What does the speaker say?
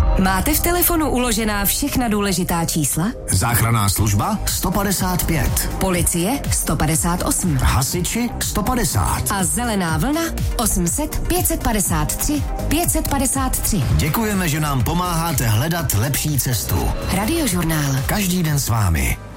Máte v telefonu uložená všechna důležitá čísla? Záchranná služba 155. Policie 158. Hasiči 150. A zelená vlna 800 553 553. Děkujeme, že nám pomáháte hledat lepší cestu. Radiožurnál. Každý den s vámi.